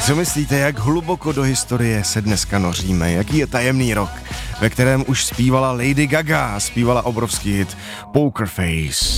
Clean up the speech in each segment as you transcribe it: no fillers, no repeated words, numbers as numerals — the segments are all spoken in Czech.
Co myslíte, jak hluboko do historie se dneska noříme? Jaký je tajemný rok, ve kterém už zpívala Lady Gaga, zpívala obrovský hit Poker Face?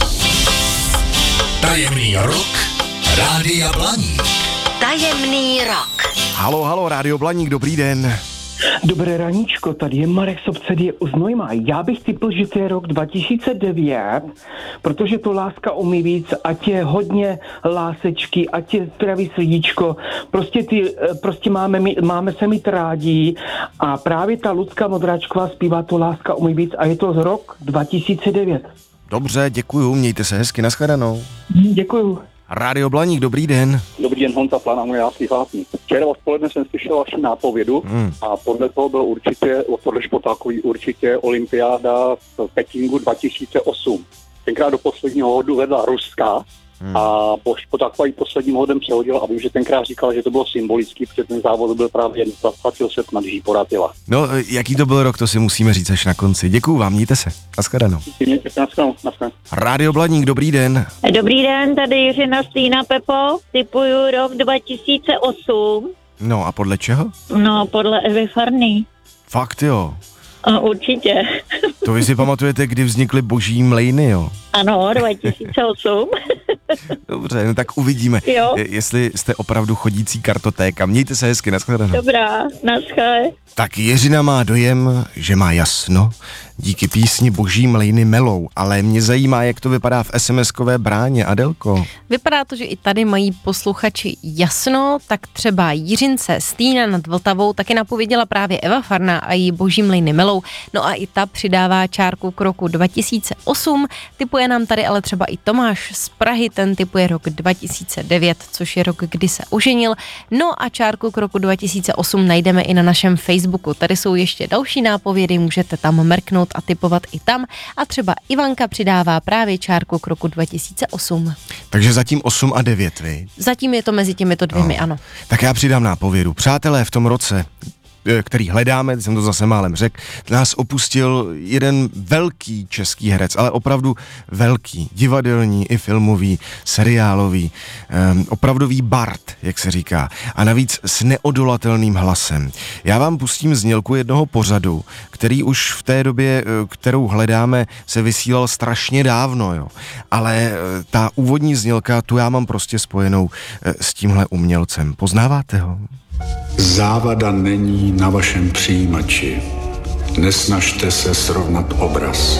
Tajemný rok Rádia Blaník. Tajemný rok. Halo, Rádio Blaník, dobrý den. Dobré raníčko, tady je Marek z obce u Znojma. Já bych typl, že to je rok 2009, protože to láska umí víc, ať je hodně lásečky, ať je zdraví srdíčko, prostě máme se mít rádi a právě ta Lucka Modráčková zpívá to láska umí víc a je to rok 2009. Dobře, děkuju, mějte se hezky, nashledanou. Děkuju. Rádio Blaník, dobrý den. Dobrý den, Honza Plán a můj jásný hlásník. Včera odpoledne jsem slyšel vaši nápovědu a podle toho byl podle Špotákový určitě olympiáda v Pekingu 2008. Tenkrát do posledního hodu vedla Ruska a po Špotákový posledním hodem přehodil a vím, že tenkrát říkal, že to bylo symbolický, protože ten závod byl právě jen 20 na Dží Poratila. No, jaký to byl rok, to si musíme říct až na konci. Děkuju vám, mějte se. Nashledanou. Rádio Blaník, dobrý den. Dobrý den, tady Jiřina Stýna Pepo, typuju rok 2008. No a podle čeho? No, podle Evy Farný. Fakt jo. Určitě. To vy si pamatujete, kdy vznikly Boží mlejny, jo? Ano, 2008. Dobře, no tak uvidíme, jestli jste opravdu chodící kartotéka. Mějte se hezky, nashledanou. Dobrá, naschle. Tak Jiřina má dojem, že má jasno díky písni Boží mlejny melou, ale mě zajímá, jak to vypadá v SMS-kové bráně. Adelko? Vypadá to, že i tady mají posluchači jasno, tak třeba Jiřince Stýna nad Vltavou taky napověděla právě Eva Farná a její Boží mlejny melou. No a i ta přidává čárku k roku 2008. Typuje nám tady ale třeba i Tomáš z Prahy, ten typuje rok 2009, což je rok, kdy se oženil. No a čárku k roku 2008 najdeme i na našem Facebooku. Tady jsou ještě další nápovědy, můžete tam mrknout a typovat i tam. A třeba Ivanka přidává právě čárku k roku 2008. Takže zatím 8 a 9, vy? Zatím je to mezi těmito dvěmi, ano. Tak já přidám nápovědu. Přátelé, v tom roce, který hledáme, jsem to zase málem řekl, nás opustil jeden velký český herec, ale opravdu velký, divadelní i filmový, seriálový, opravdový bard, jak se říká, a navíc s neodolatelným hlasem. Já vám pustím znělku jednoho pořadu, který už v té době, kterou hledáme, se vysílal strašně dávno, jo. Ale ta úvodní znělka, tu já mám prostě spojenou s tímhle umělcem. Poznáváte ho? Závada není na vašem přijímači. Nesnažte se srovnat obraz.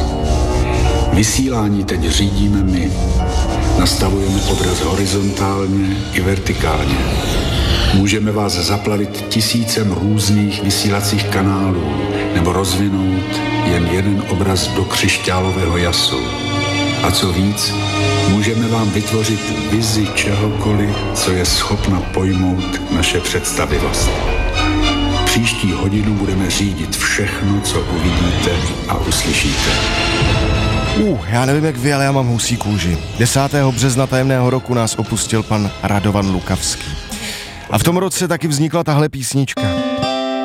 Vysílání teď řídíme my. Nastavujeme obraz horizontálně i vertikálně. Můžeme vás zaplavit tisícem různých vysílacích kanálů nebo rozvinout jen jeden obraz do křišťálového jasu. A co víc, můžeme vám vytvořit vizi čehokoliv, co je schopna pojmout naše představivost. Příští hodinu budeme řídit všechno, co uvidíte a uslyšíte. Já nevím jak vy, ale já mám husí kůži. 10. března tajemného roku nás opustil pan Radovan Lukavský. A v tom roce taky vznikla tahle písnička.